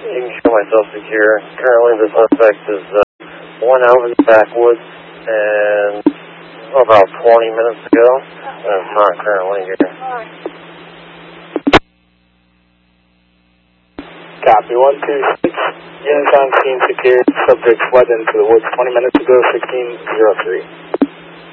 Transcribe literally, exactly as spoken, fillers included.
You can show myself secure. Currently the suspect is uh, one out in the backwoods and about twenty minutes ago. And it's not currently here. Copy, one two six. Units on scene secured. Subject fled into the woods twenty minutes ago, sixteen oh three.